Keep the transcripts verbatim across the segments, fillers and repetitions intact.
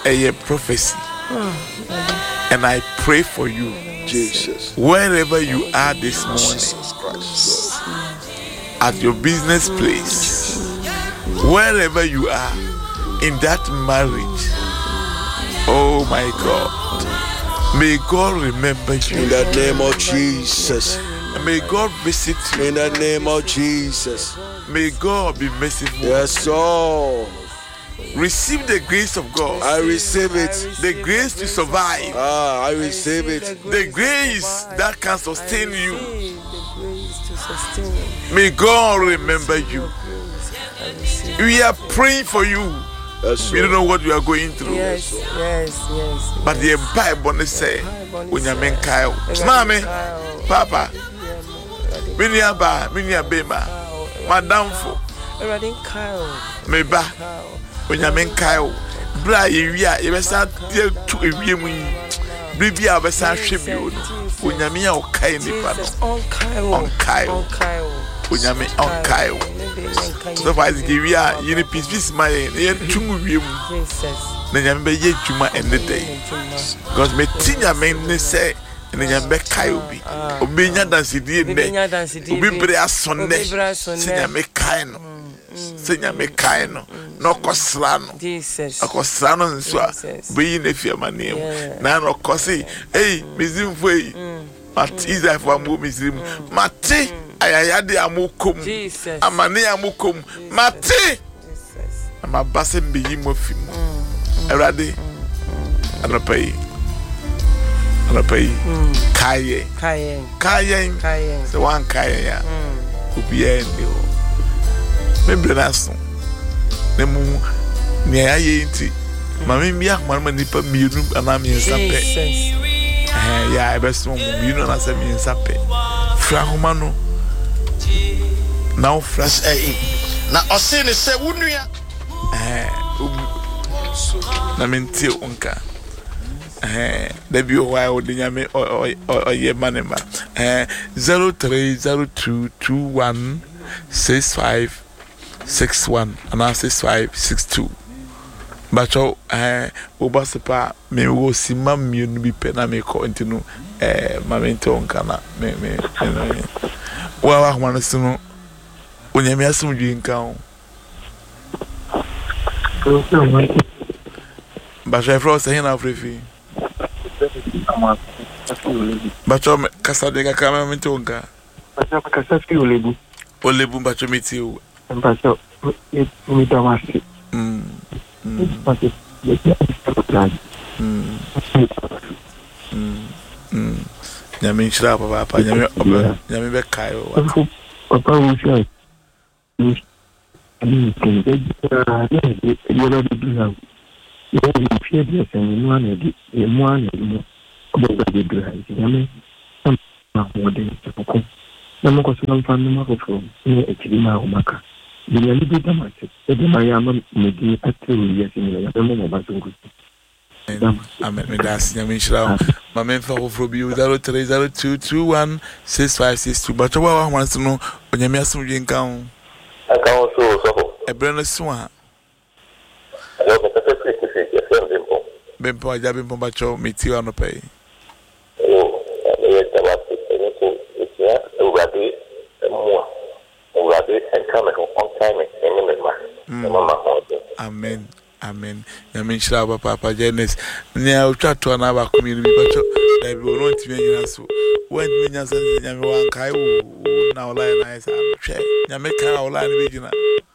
a prophecy. And I pray for you, Jesus. Wherever you are this morning, at your business place, wherever you are, in that marriage, oh my God, may God remember you. In the name of Jesus. May God visit you. In the name of Jesus. May God be merciful. Yes, Lord. Receive the grace of God. I receive it. The grace to survive. Ah, I receive it. The grace that can sustain you. May God remember you. We are praying for you. Yes, we don't know what you are going through. Yes, yes, yes. But the Bible says, when you mean Kyle, Mommy, Papa, Miniaba, Miniabema, Madame Fo, Meba, when you mean Kyle, Bra, you are, you are to a woman, Bibia, Bessa, Shibune, when you mean okay, on Kyle, on Kyle, when you mean on Kyle. So far as you are, you need peace, peace, my year two you. Then you may yet juma end the day. Because me tinya men say, and then you make Kayobi. Obinya dance it in there. Ubibrea Sunday. Senya me kaino. Senya me kaino. No coslano. Jesus. A coslano and so being if your money. Nano cosi. Hey, Mizim Fui. Matiza for a movie. Mati. Ayayade amukum. Jesus. Amane amukum. Mati. Ama basen be him of him. Erade. Anapay. Anapay. Kaye. Kaye. Kaye. Kaye. So one kaye ya. Ubiye ndio. Membre naso. Nemu ni aye nti. Mama mi akuma nipa mienu ana mi nsape. Eh ya ebeso mienu na se mi nsape. Fra homa no. Now fresh eh na osini se wunua eh na menti onka eh da bi o wa o dinya me o ye manema eh zero three zero two two one six five six one and six five six two bacho eh obasepa me wo sima mienu bi pe na me ko ntinu eh ma menti onka na me me wa wa homa no sino Unyami asum jinka o. Bacha fro se hina afrefi. Bacha kasa de kama menti onka. Bacha kasa fi olebu. Olebu bacha meti o. Bacha mi tamasi. Mm. Bacha Mm. Mm. Mm. Nyami nchira papa papa nyami nyami be kai o. Papa wo shi I mean, can they you know, you you fear this and one of the one about the drive. I mean, some more than to come. No more question from the market from a Chilima or Maca. The little bit of my the Miami may be at two years in the moment about to Amen. Me das nyame shira ma me fa ofro bi zero three zero two two one six five six two but wa wa hanso no onyame asomdwe nka ho aka ho so so ebre no so ha yo me tete tete tete tete bempo bempo aja bempo ba cho meti wa no pay yo me taba tete ko etia urade mo urade enka me ho on time me me ma mama ho amen amen nyame shira ba papa jenes nya otwato na ba community bi bacho da bi wono ntimi nyina so when me nya san nyame wan kai wo na online na isa hwe nyame kai online be gina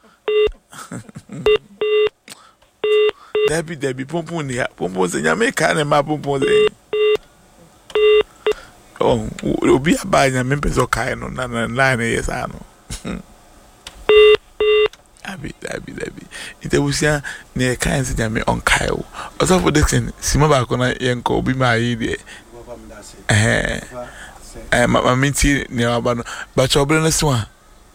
da bi da bi pompon ni pompon se nyame kai na ma pompon se oh obi aba nyame peso kai no na na line yes ano Abi, abi, abi. Ite busia ne kan se nyame on Kyle. Also for this thing, sima ba ko na yenko obi ma yi de. Eh. Eh ma minti ne aba no. Ba cho bre na so a.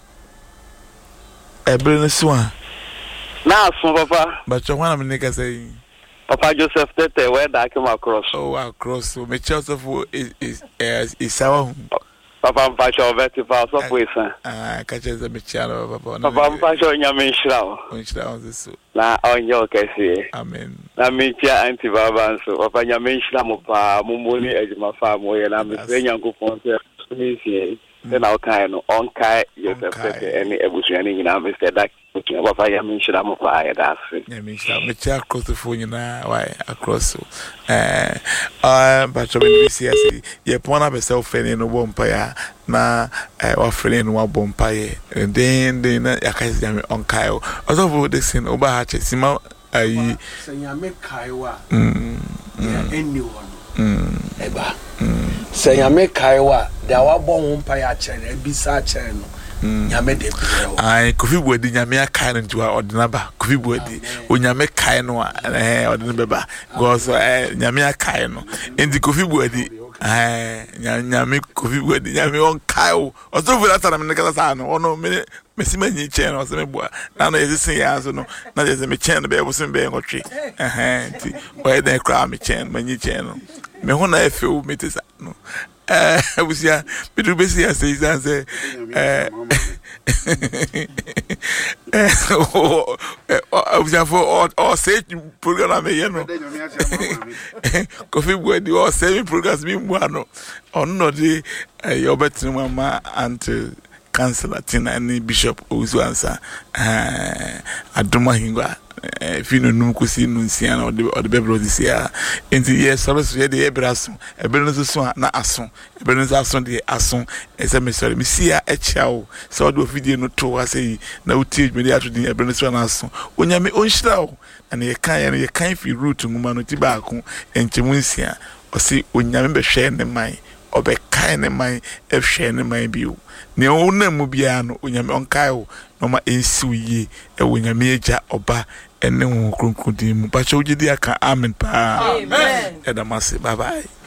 E bre na so a. Na so papa. Ba cho wana me ka say. Papa Joseph Tete where da come across. Oh, across. So me Joseph is is is our Papa Mpacho Betty Pass of Wilson. Ah, catches the Michano, Papa. Papa Mpacho Yamin Which down the soup. Na on your case. Amen. Na Micha Anti Baban, so Papa Yamin Shamupa, Mumuni, as my farm, where I'm saying Uncle Ponce, then I'll kind of on Kai, yourself, any evolution in our Mister Duck. Papa Yamin Shamupa, that's it. Yamin Shamupa, across the phone, why across so. Eh, uh, but we see, I see, you point up yourself in a vampire, na, or friend one vampire, and then, then, I can't see on Kyle. Although this in Obahache, Sima, I say, Yame Kaiwa, anyone, Eba. Say, Yame Kaiwa, there were born vampire channel, Bisa channel. I could be wedding Yamia kind into our ordinaba, could be wedding when Yame Kaino and ordinaba goes Yamia Kaino in the coffee wedding. I Yami could be wedding Yami on Kyle or so for that time in the Galasano or no minute. Messimany chain or some boy. Now there's a say answer no, not there's a chain the bear was in being or tree. Eh, why they cry me chain when you channel. Me when I feel me to no. Eh, was ya, but you basically say, answer, eh, I was for all saving program, you know. Coffee word, you all saving programs, meanwhile, or not the your better mamma and Councillor Tina and Bishop Ozuansa, Adoma Hingwa. If you know Kusi Nuncian or the or the Bebro this year, in the year, so the Ebrason, a Benu's swan, not Asson, a Benus Asson, the Asson, as a Mister Missia, a chow, so do video no to I say, no teach me after the Benus Asson, when you may own show, and you can't and you can't feel root to Mumano Tobacco and Chimunsia, or see when you remember sharing the mind, or be kind of mind, if sharing my view. Ne owna mubiano onyame onkaio no ma ensiu yi e wonyame eja oba ene ho kronkrodin mu ba che ogidi aka amen pa amen edamase bye bye.